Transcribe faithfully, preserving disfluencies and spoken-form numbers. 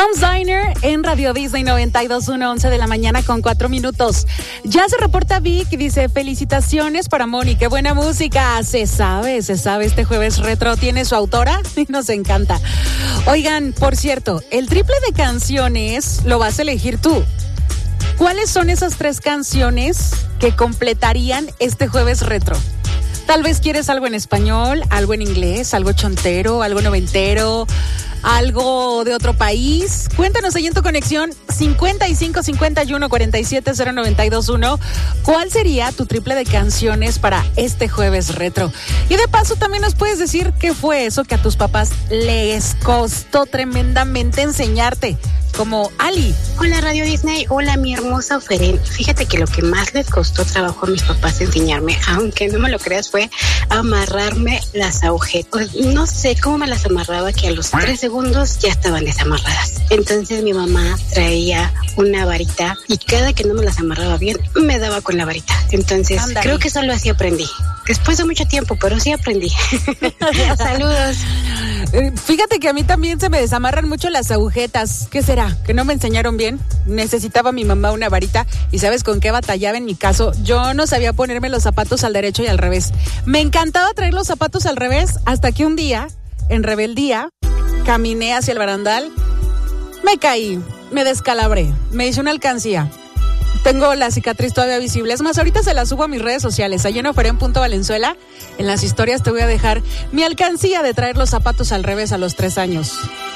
Tom's Diner en Radio Disney noventa y dos punto uno, once de la mañana con cuatro minutos. Ya se reporta Vic y dice: felicitaciones para Moni, qué buena música. Se sabe, se sabe, este jueves retro tiene su autora y nos encanta. Oigan, por cierto, el triple de canciones lo vas a elegir tú. ¿Cuáles son esas tres canciones que completarían este jueves retro? Tal vez quieres algo en español, algo en inglés, algo chontero, algo noventero, algo de otro país. Cuéntanos ahí en tu conexión cincuenta y cinco cincuenta y uno cuarenta y siete cero noventa y dos uno. ¿Cuál sería tu triple de canciones para este jueves retro? Y de paso también nos puedes decir qué fue eso que a tus papás les costó tremendamente enseñarte. Como Ali. Hola Radio Disney, hola mi hermosa Oferén. Fíjate que lo que más les costó trabajo a mis papás enseñarme, aunque no me lo creas, fue amarrarme las agujetas. No sé cómo me las amarraba, que a los tres segundos ya estaban desamarradas. Entonces mi mamá traía una varita y cada que no me las amarraba bien, me daba con la varita. Entonces Andale. creo que solo así aprendí. Después de mucho tiempo, pero sí aprendí. Saludos. Fíjate que a mí también se me desamarran mucho las agujetas. ¿Qué será? ¿Que no me enseñaron bien? Necesitaba mi mamá una varita y ¿sabes con qué batallaba en mi caso? Yo no sabía ponerme los zapatos al derecho y al revés. Me encantaba traer los zapatos al revés hasta que un día, en rebeldía, caminé hacia el barandal, me caí, me descalabré, me hice una alcancía. Tengo la cicatriz todavía visible. Es más, ahorita se la subo a mis redes sociales. Allí en Oferén punto Valenzuela. En las historias te voy a dejar mi alcancía de traer los zapatos al revés a los tres años.